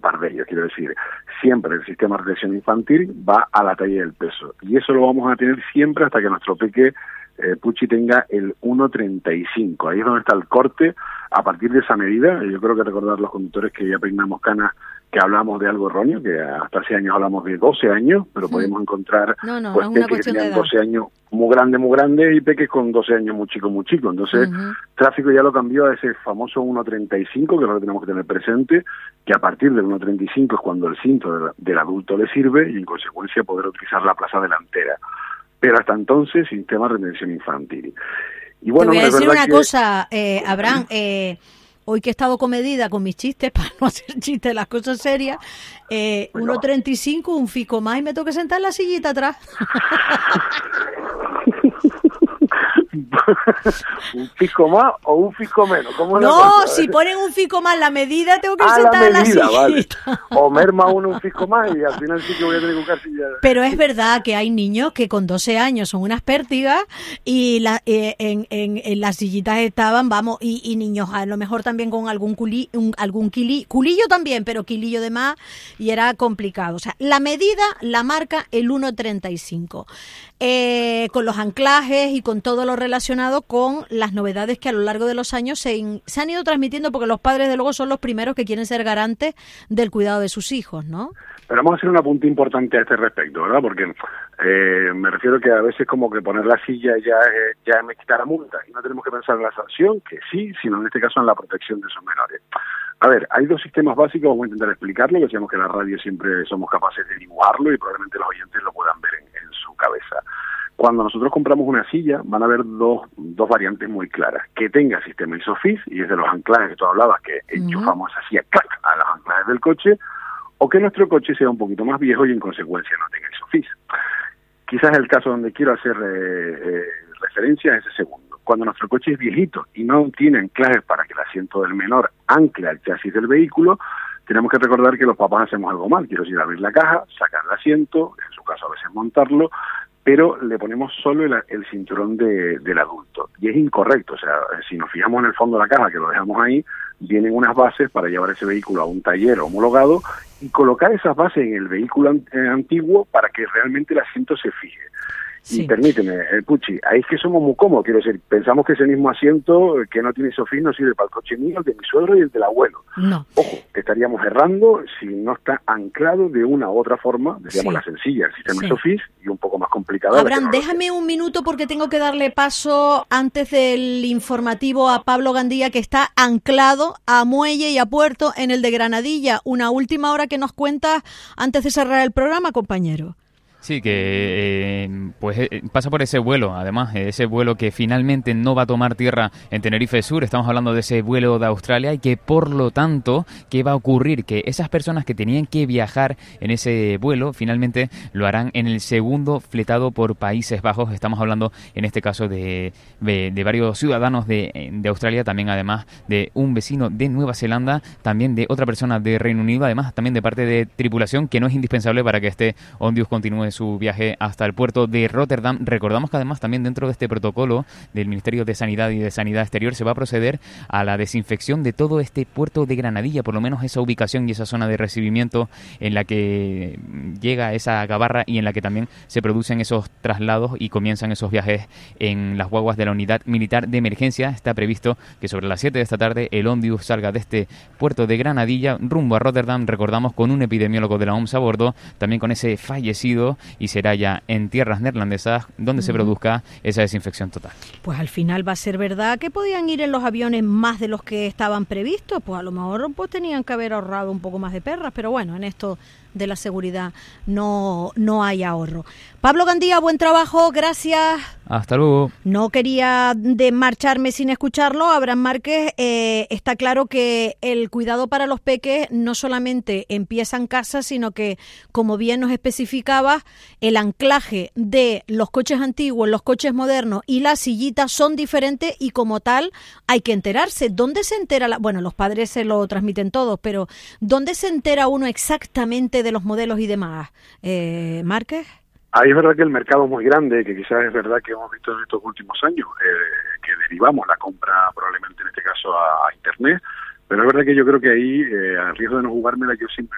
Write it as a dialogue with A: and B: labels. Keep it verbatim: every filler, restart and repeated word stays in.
A: par de ellos. Quiero decir, siempre el sistema de retención infantil va a la talla del peso. Y eso lo vamos a tener siempre hasta que nuestro peque eh, Puchi tenga el uno treinta y cinco. Ahí es donde está el corte. A partir de esa medida, yo creo que recordar los conductores que ya peinamos canas, que hablamos de algo erróneo, que hasta hace años hablamos de doce años, pero sí. podemos encontrar
B: no, no,
A: pues
B: no
A: peques que tenían doce años muy grandes, muy grandes, y peques con doce años muy chicos, muy chicos. Entonces, uh-huh. tráfico ya lo cambió a ese famoso uno treinta y cinco, que es lo que tenemos que tener presente, que a partir del uno treinta y cinco es cuando el cinto del, del adulto le sirve, y en consecuencia poder utilizar la plaza delantera. Pero hasta entonces, sistema de retención infantil. Y bueno,
B: te voy a decir una
A: que...
B: cosa, eh, Abraham, eh, hoy que he estado comedida con mis chistes, para no hacer chistes, las cosas serias, eh,
A: bueno.
B: uno treinta y cinco, un fico más y me tengo que sentar en la sillita atrás.
A: ¿Un fico más o un fico menos? ¿Cómo
B: no, si ponen un fico más la medida, tengo que
A: ah,
B: sentar
A: la
B: en la
A: medida,
B: sillita.
A: Vale. O merma uno un fico más y al final sí que voy a tener que buscar silla.
B: Pero es verdad que hay niños que con doce años son unas pértigas y la, eh, en, en, en las sillitas estaban, vamos, y, y niños a lo mejor también con algún culi, un, algún quili, culillo también, pero quilillo de más, y era complicado. O sea, la medida la marca el uno treinta y cinco. Eh, con los anclajes y con todo lo relacionado con las novedades que a lo largo de los años se, in, se han ido transmitiendo, porque los padres de luego son los primeros que quieren ser garantes del cuidado de sus hijos, ¿no?
A: Pero vamos a hacer un apunte importante a este respecto, ¿verdad? Porque eh, me refiero que a veces como que poner la silla ya, eh, ya me quita la multa y no tenemos que pensar en la sanción, que sí, sino en este caso en la protección de esos menores. A ver, hay dos sistemas básicos, vamos a intentar explicarlo, que decíamos que en la radio siempre somos capaces de dibujarlo y probablemente los oyentes lo puedan ver en, en su cabeza. Cuando nosotros compramos una silla, van a haber dos, dos variantes muy claras. Que tenga sistema ISOFIX, y es de los anclajes que tú hablabas, que enchufamos esa silla ¡clac! A los anclajes del coche, o que nuestro coche sea un poquito más viejo y en consecuencia no tenga ISOFIX. Quizás el caso donde quiero hacer eh, eh, referencia es ese segundo. Cuando nuestro coche es viejito y no tiene anclajes para que el asiento del menor ancle al chasis del vehículo, tenemos que recordar que los papás hacemos algo mal. Quiero decir, abrir la caja, sacar el asiento, en su caso a veces montarlo, pero le ponemos solo el, el cinturón de, del adulto. Y es incorrecto, o sea, si nos fijamos en el fondo de la caja, que lo dejamos ahí, vienen unas bases para llevar ese vehículo a un taller homologado y colocar esas bases en el vehículo antiguo para que realmente el asiento se fije. Sí. Y permíteme, eh, Puchi, ahí es que somos muy cómodos, quiero decir, pensamos que ese mismo asiento que no tiene ISOFIX no sirve para el coche mío, el de mi suegro y el del abuelo.
B: No.
A: Ojo, estaríamos errando si no está anclado de una u otra forma, decíamos sí. la sencilla, el sistema sí. ISOFIX, y un poco más complicada.
B: Abraham, déjame un minuto porque tengo que darle paso antes del informativo a Pablo Gandía, que está anclado a muelle y a puerto en el de Granadilla. Una última hora que nos cuentas antes de cerrar el programa, compañero.
C: Sí, que eh, pues eh, pasa por ese vuelo, además, ese vuelo que finalmente no va a tomar tierra en Tenerife Sur. Estamos hablando de ese vuelo de Australia y que, por lo tanto, ¿qué va a ocurrir? Que esas personas que tenían que viajar en ese vuelo, finalmente lo harán en el segundo fletado por Países Bajos. Estamos hablando, en este caso, de, de, de varios ciudadanos de, de Australia, también, además, de un vecino de Nueva Zelanda, también de otra persona de Reino Unido, además, también de parte de tripulación, que no es indispensable para que este Ondius continúe su viaje hasta el puerto de Rotterdam. Recordamos que además también dentro de este protocolo del Ministerio de Sanidad y de Sanidad Exterior se va a proceder a la desinfección de todo este puerto de Granadilla, por lo menos esa ubicación y esa zona de recibimiento en la que llega esa gabarra y en la que también se producen esos traslados y comienzan esos viajes en las guaguas de la Unidad Militar de Emergencia. Está previsto que sobre las siete de esta tarde el Ondius salga de este puerto de Granadilla rumbo a Rotterdam, recordamos, con un epidemiólogo de la O M S a bordo, también con ese fallecido, y será ya en tierras neerlandesas donde uh-huh. se produzca esa desinfección total.
B: Pues al final va a ser verdad que podían ir en los aviones más de los que estaban previstos, pues a lo mejor pues tenían que haber ahorrado un poco más de perras, pero bueno, en esto de la seguridad no, no hay ahorro. Pablo Gandía, buen trabajo, gracias.
C: Hasta luego.
B: No quería de marcharme sin escucharlo. Abraham Márquez, eh, está claro que el cuidado para los peques no solamente empieza en casa, sino que, como bien nos especificaba, el anclaje de los coches antiguos, los coches modernos y las sillitas son diferentes y como tal hay que enterarse. ¿Dónde se entera? La... Bueno, los padres se lo transmiten todos, pero ¿dónde se entera uno exactamente de los modelos y demás? Eh, ¿Márquez?
A: Ahí es verdad que el mercado es muy grande, que quizás es verdad que hemos visto en estos últimos años eh, que derivamos la compra probablemente en este caso a, a Internet, pero es verdad que yo creo que ahí, eh, a riesgo de no jugármela, yo siempre